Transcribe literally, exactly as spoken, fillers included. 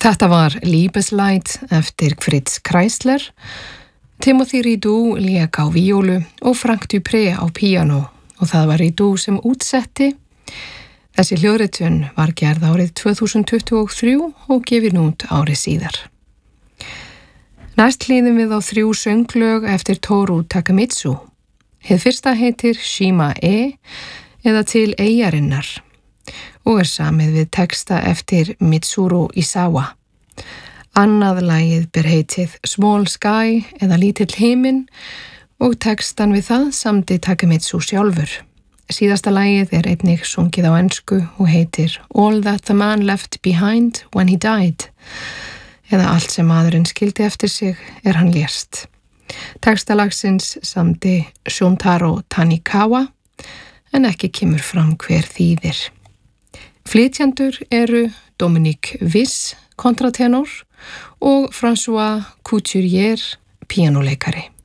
Þetta var Liebesleid eftir Fritz Kreisler, Timothy Ridoux lék á víólu og Frank Dupré á píanó og það var Ridoux sem útsetti. Þessi hljóðritun var gerð árið tvö þúsund tuttugu og þrjú og gefin út árið síðar. Næst hlýðum við á þrjú sönglög eftir Toru Takemitsu. Hið fyrsta heitir Shima E eða Til eyjarinnar og er samið við texta eftir Mitsuru Isawa. Annað lagið ber heitið Small Sky eða Lítill himinn og textan við það samdi Takemitsu sjálfur. Síðasta lagið er einnig sungið á ensku og heitir All That the Man Left Behind When He Died eða allt sem maðurinn skildi eftir sig er hann lést. Textalagsins samdi Shuntaro Tanikawa en ekki kemur fram hver þýðir. Flytjandur eru Dominique Viss, kontratenor og François Couturier, píanóleikari.